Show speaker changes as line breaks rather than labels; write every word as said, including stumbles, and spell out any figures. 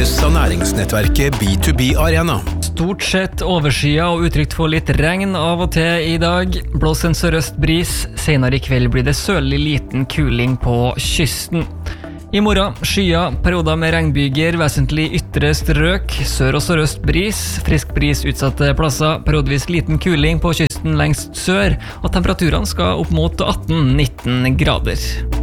produseres av næringsnettverket B to B Arena.
Stort sett overskya og utrygt for litt regn av og til i dag. Blås en sørøst bris. Senere i kveld blir det sørlig liten kuling på kysten. I morgen skya, perioder med regnbyger, vesentlig ytre strøk, sør- og sørøst bris, frisk bris utsatte plasser, periodvis liten kuling på kysten lengst sør, og temperaturene skal opp mot atten til nitten grader.